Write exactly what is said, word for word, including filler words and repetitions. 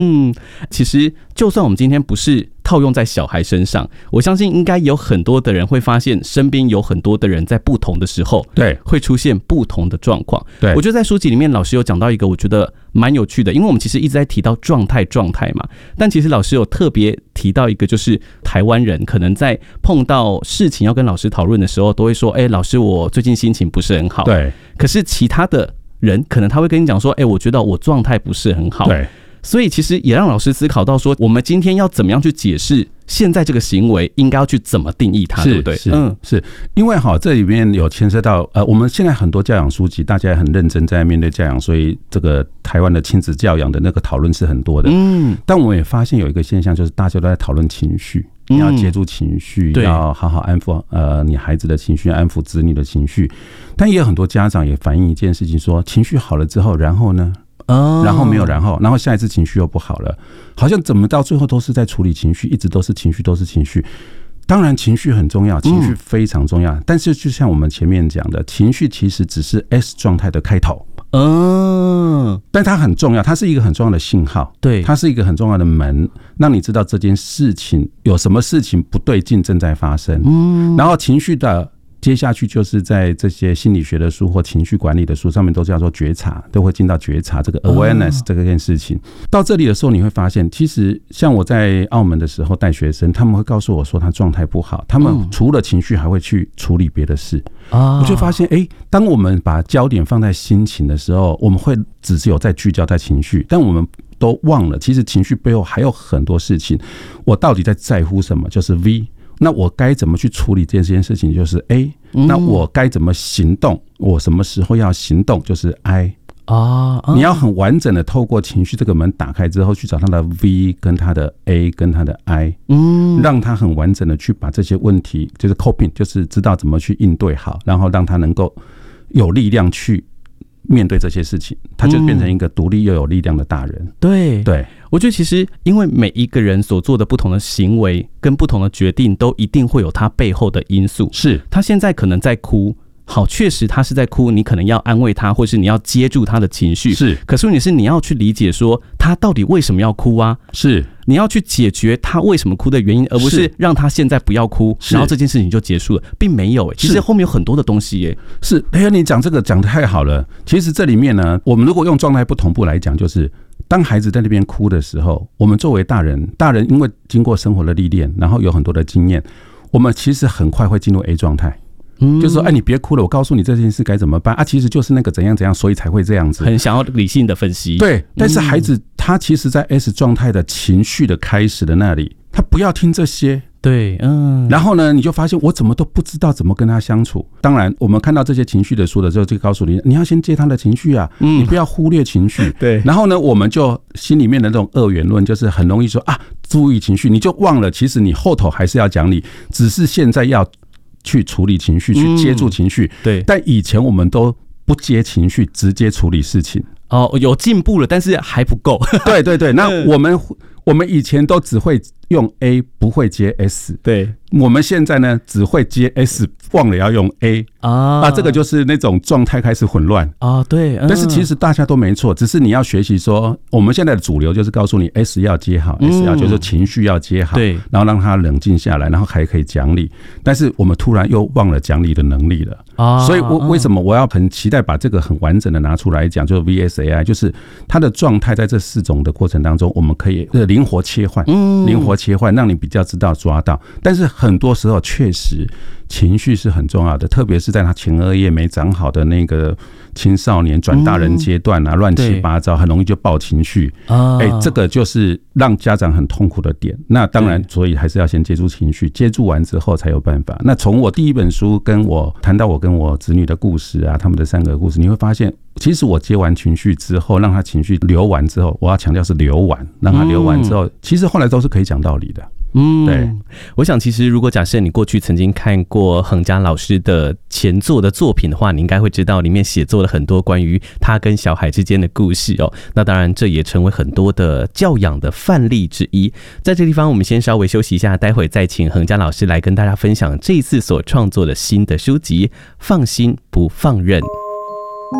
嗯，其实就算我们今天不是套用在小孩身上，我相信应该有很多的人会发现身边有很多的人在不同的时候对会出现不同的状况。 对， 我觉得在书籍里面老师有讲到一个我觉得蛮有趣的，因为我们其实一直在提到状态状态嘛，但其实老师有特别提到一个，就是台湾人可能在碰到事情要跟老师讨论的时候都会说，哎、欸，老师我最近心情不是很好。 对， 可是其他的人可能他会跟你讲说，哎、欸，我觉得我状态不是很好。 对， 所以其实也让老师思考到说，我们今天要怎么样去解释现在这个行为应该要去怎么定义它，对不对？ 是，嗯，是因为哈，这里面有牵涉到呃，我们现在很多教养书籍，大家也很认真在面对教养，所以这个台湾的亲子教养的那个讨论是很多的。嗯，但我们也发现有一个现象，就是大家都在讨论情绪，你要接住情绪，嗯、要好好安抚呃你孩子的情绪，安抚子女的情绪。但也有很多家长也反映一件事情说，情绪好了之后，然后呢？然后没有然后，然后下一次情绪又不好了，好像怎么到最后都是在处理情绪，一直都是情绪，都是情绪。当然情绪很重要，情绪非常重要，嗯、但是就像我们前面讲的，情绪其实只是 S 状态的开头。嗯，但它很重要，它是一个很重要的信号，对，它是一个很重要的门，让你知道这件事情有什么事情不对劲正在发生。嗯，然后情绪的。接下去就是在这些心理学的书或情绪管理的书上面都叫做觉察，都会进到觉察这个 awareness 这个件事情。到这里的时候，你会发现，其实像我在澳门的时候带学生，他们会告诉我说他状态不好，他们除了情绪还会去处理别的事。我就发现，哎，当我们把焦点放在心情的时候，我们会只是有在聚焦在情绪，但我们都忘了，其实情绪背后还有很多事情。我到底在在乎什么？就是 V。那我该怎么去处理这件事情？就是 A。那我该怎么行动？我什么时候要行动？就是 I。啊，你要很完整的透过情绪这个门打开之后，去找他的 V 跟他的 A 跟他的 I， 嗯，让他很完整的去把这些问题，就是 coping， 就是知道怎么去应对好，然后让他能够有力量去面对这些事情，他就变成一个独立又有力量的大人。嗯、对对， 我觉得其实因为每一个人所做的不同的行为跟不同的决定，都一定会有他背后的因素。是他现在可能在哭，好，确实他是在哭，你可能要安慰他，或是你要接住他的情绪。是，可是你是你要去理解说他到底为什么要哭啊？是，你要去解决他为什么哭的原因，而不是让他现在不要哭，然后这件事情就结束了，并没有、欸。其实后面有很多的东西耶、欸。 是，哎呀，你讲这个讲得太好了。其实这里面呢，我们如果用状态不同步来讲，就是当孩子在那边哭的时候，我们作为大人，大人因为经过生活的历练，然后有很多的经验，我们其实很快会进入 A 状态。就是说，哎，你别哭了，我告诉你这件事该怎么办啊！其实就是那个怎样怎样，所以才会这样子。 很想要理性的分析。对， 但是孩子他其实，在 S 状态的情绪的开始的那里，他不要听这些。对，嗯，然后呢，你就发现我怎么都不知道怎么跟他相处。当然，我们看到这些情绪的书的时候，就告诉你，你要先接他的情绪啊，嗯、你不要忽略情绪。对，然后呢，我们就心里面的那种二元论，就是很容易说啊，注意情绪，你就忘了，其实你后头还是要讲理，只是现在要去处理情绪，去接住情绪。嗯、对，但以前我们都不接情绪，直接处理事情。 哦，有进步了，但是还不够。 对对对，那我们我们以前都只会用 A， 不会接 S。对，我们现在呢只会接 S， 忘了要用 A 啊，啊，这个就是那种状态开始混乱啊。对，嗯、但是其实大家都没错，只是你要学习说，我们现在的主流就是告诉你 S 要接好、嗯、，S 要就是情绪要接好，对，然后让他冷静下来，然后还可以讲理。但是我们突然又忘了讲理的能力了啊，所以我为什么我要很期待把这个很完整的拿出来讲，就是 V S A I， 就是它的状态在这四种的过程当中，我们可以灵活切换，嗯，灵活切换，让你比较知道抓到。但是很多时候确实情绪是很重要的，特别是在他前额叶没长好的那个青少年转大人阶段啊，乱七八糟，很容易就爆情绪。哎，这个就是让家长很痛苦的点。那当然，所以还是要先接住情绪，接住完之后才有办法。那从我第一本书跟我谈到我跟我子女的故事啊，他们的三个故事，你会发现，其实我接完情绪之后，让他情绪流完之后，我要强调是流完，让他流完之后，其实后来都是可以讲道理的。嗯，对， 我想其实如果假设你过去曾经看过恒嘉老师的前作的作品的话，你应该会知道里面写作了很多关于他跟小孩之间的故事哦。那当然这也成为很多的教养的范例之一。在这地方我们先稍微休息一下，待会再请恒嘉老师来跟大家分享这一次所创作的新的书籍《放心不放任》。